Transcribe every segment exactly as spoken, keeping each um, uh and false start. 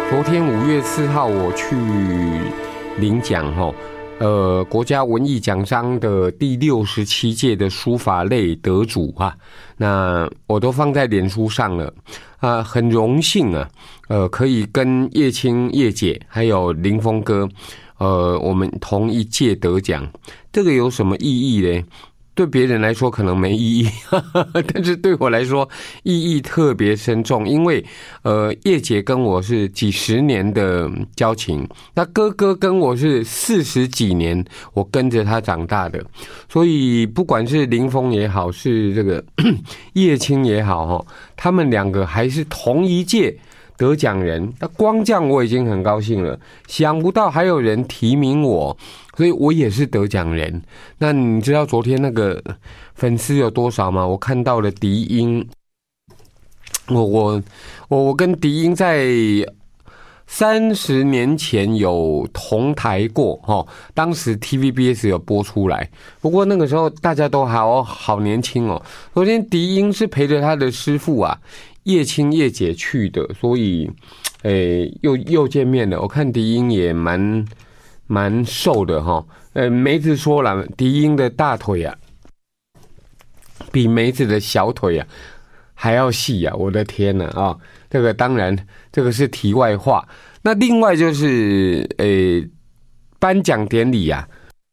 昨天五月四号我去领奖哈，呃，国家文艺奖章的第六十七届的书法类得主啊，那我都放在脸书上了啊，很荣幸啊，呃，可以跟叶青叶姐还有林峰哥，呃，我们同一届得奖，这个有什么意义呢？对别人来说可能没意义，但是对我来说意义特别深重，因为呃，叶姐跟我是几十年的交情，那哥哥跟我是四十几年，我跟着他长大的，所以不管是林峰也好，是这个叶青也好，他们两个还是同一届得奖人，那光这样我已经很高兴了，想不到还有人提名我，所以我也是得奖人。那你知道昨天那个粉丝有多少吗？我看到了迪英，我我我我跟迪英在三十年前有同台过哦，当时 T V B S 有播出来，不过那个时候大家都好好年轻哦。昨天迪英是陪着他的师父啊叶青叶姐去的，所以诶又又见面了。我看迪英也蛮蛮瘦的哈，呃梅子说了，迪英的大腿啊比梅子的小腿啊还要细啊！我的天哪啊！这个当然这个是题外话。那另外就是诶颁奖典礼啊，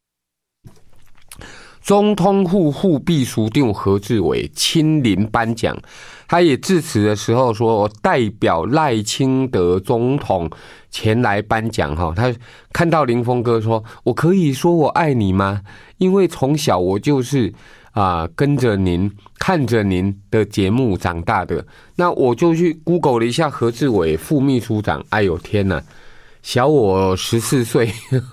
总统府副秘书长何志伟亲临颁奖。他也致辞的时候说，我代表赖清德总统前来颁奖哈。他看到林峰哥说，我可以说我爱你吗？因为从小我就是啊、呃、跟着您看着您的节目长大的。那我就去 Google 了一下何志伟副秘书长，哎呦天哪，小我十四岁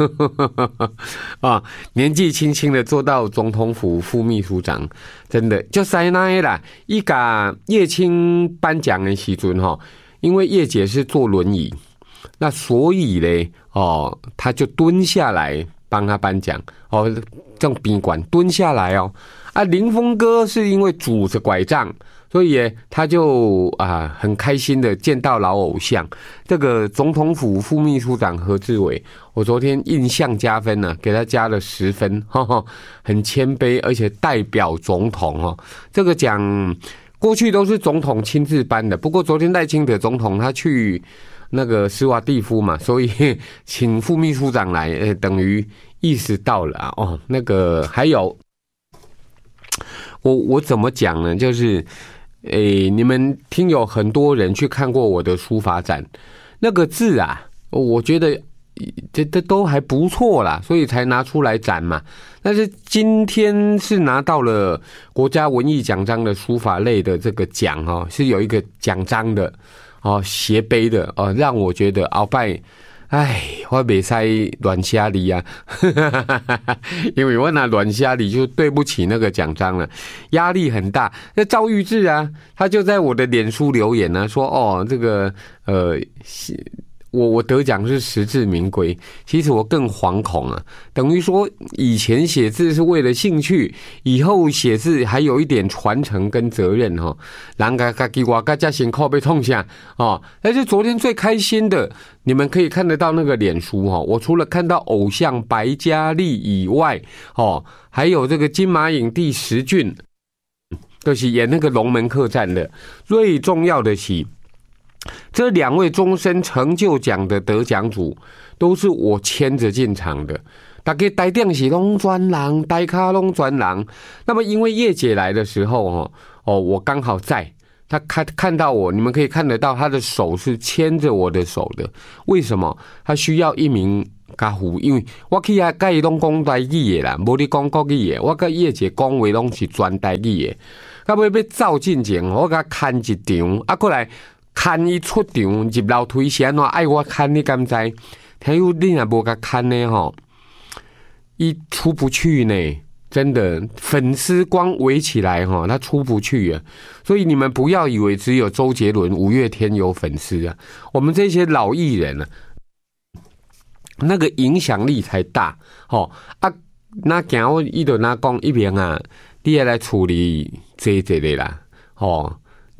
啊，年纪轻轻的做到总统府副秘书长，真的就塞那啦。一个叶青颁奖的时阵哈，因为叶姐是坐轮椅，那所以嘞哦，他就蹲下来帮他颁奖哦，正宾馆蹲下来哦。啊，林峰哥是因为拄着拐杖，所以他就啊很开心的见到老偶像。这个总统府副秘书长何志伟，我昨天印象加分呢、啊，给他加了十分，呵呵，很谦卑，而且代表总统哦。这个奖过去都是总统亲自颁的，不过昨天赖清德总统他去那个斯瓦蒂夫嘛，所以请副秘书长来，呃，等于意识到了啊。哦，那个还有。我我怎么讲呢？就是，诶，你们听友很多人去看过我的书法展，那个字啊，我觉得这这都还不错啦，所以才拿出来展嘛。但是今天是拿到了国家文艺奖章的书法类的这个奖哦，是有一个奖章的哦，斜碑的哦，让我觉得鳌拜。哎，我不使乱写字啊，因为我拿乱写字就对不起那个奖章了，压力很大。那赵玉志啊，他就在我的脸书留言呢、啊，说哦，这个呃。我我得奖是实至名归，其实我更惶恐啊，等于说以前写字是为了兴趣，以后写字还有一点传承跟责任哈。人家家己我家家辛苦被痛下哦，但是昨天最开心的，你们可以看得到那个脸书哈，我除了看到偶像白嘉莉以外哦，还有这个金马影帝石俊，就是演那个龙门客栈的，最重要的是。这两位终身成就奖的得奖主都是我牵着进场的，大家台顶是拢专人，台卡拢专人。那么因为叶姐来的时候哦，哦我刚好在，她看看到我，你们可以看得到她的手是牵着我的手的。为什么？她需要一名家父，因为我去啊，甲伊拢讲台语的啦，无你讲国语的，我甲叶姐讲话拢是全台语的。到尾要走进前，我甲看一场，啊，过来。看伊出场入楼梯是安怎爱我看你敢知？听有你若无甲看呢吼，伊出不去呢，真的粉丝光围起来哈，他出不去啊。所以你们不要以为只有周杰伦、五月天有粉丝啊，我们这些老艺人啊，那个影响力才大吼啊。那今我伊就那讲一边啊，你要来处理这这类啦，吼。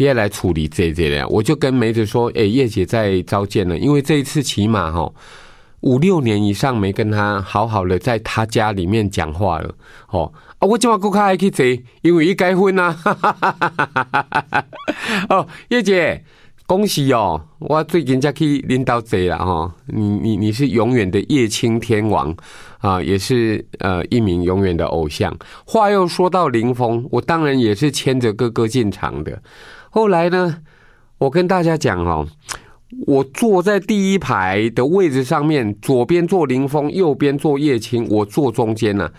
你要来处理这这的。我就跟梅子说，哎、欸，叶姐在召见了，因为这一次起码哈五六年以上没跟她好好的在她家里面讲话了，哦啊，我今晚更较爱去坐，因为伊结婚啊，哦，叶姐。恭喜哦！我最近才去领导坐啦哈，你你你是永远的叶青天王啊，也是呃一名永远的偶像。话又说到林峰，我当然也是牵着哥哥进场的。后来呢，我跟大家讲哦，我坐在第一排的位置上面，左边坐林峰，右边坐叶青，我坐中间呢、啊。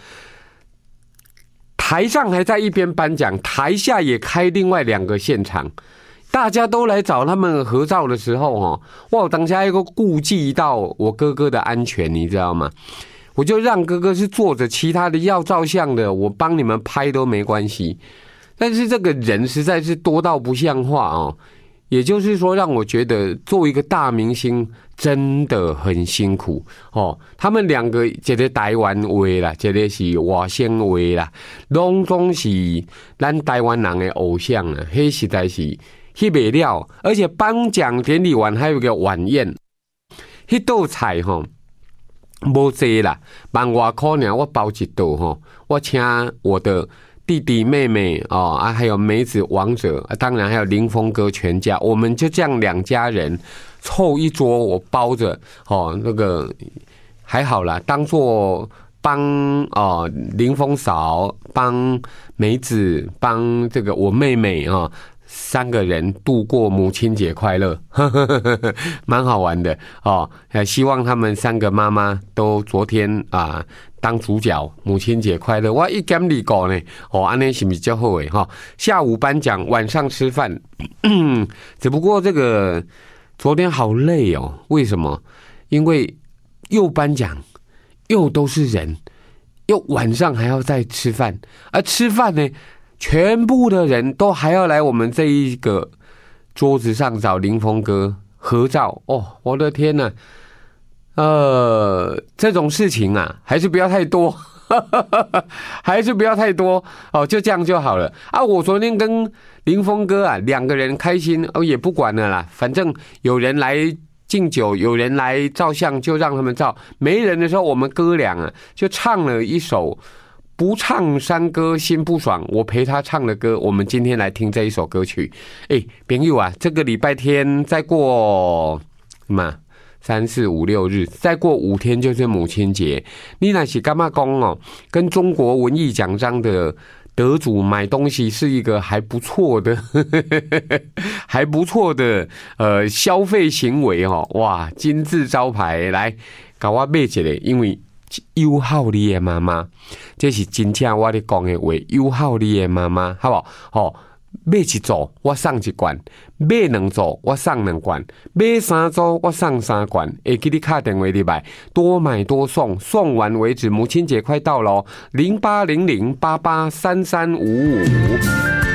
台上还在一边颁奖，台下也开另外两个现场。大家都来找他们合照的时候，哦，我当下一个顾忌到我哥哥的安全，你知道吗？我就让哥哥是坐着，其他的要照相的，我帮你们拍都没关系。但是这个人实在是多到不像话哦，也就是说，让我觉得作为一个大明星真的很辛苦哦。他们两个一个台湾话啦，一个是外省话啦，拢总是咱台湾人的偶像啊，迄实在是。迄袂了，而且颁奖典礼完还有一个晚宴，迄道菜吼无济啦，万外块尔，我包一道吼，我请我的弟弟妹妹哦啊，还有梅子王者，啊、当然还有林峰哥全家，我们就这样两家人凑一桌，我包着哦，那个还好啦，当做帮哦林峰嫂，帮梅子，帮这个我妹妹啊。哦三个人度过母亲节快乐，蛮好玩的哦。希望他们三个妈妈都昨天啊当主角，母亲节快乐。我一减二个呢，哦，安尼是不是较好诶哈？下午颁奖，晚上吃饭，只不过这个昨天好累哦。为什么？因为又颁奖，又都是人，又晚上还要再吃饭，而吃饭呢？全部的人都还要来我们这一个桌子上找林峰哥合照哦！我的天哪，呃，这种事情啊，还是不要太多，还是不要太多哦，就这样就好了啊！我昨天跟林峰哥啊两个人开心哦，也不管了啦，反正有人来敬酒，有人来照相，就让他们照；没人的时候，我们哥俩啊就唱了一首。不唱山歌心不爽，我陪他唱的歌，我们今天来听这一首歌曲。哎，朋友啊，这个礼拜天再过嘛三四五六日，再过五天就是母亲节。你那是干嘛讲哦？跟中国文艺奖章的得主买东西是一个还不错的，还不错的呃消费行为哦。哇，金字招牌来给我买一个，因为。友好你的妈妈，这是真正我咧讲的话。友好你的妈妈，好不好？哦，买一组我送一罐，买两组我送两罐，买三组我送三罐。会记你打电话入来，多买多送，送完为止。母亲节快到咯，零八零零八八三三五五。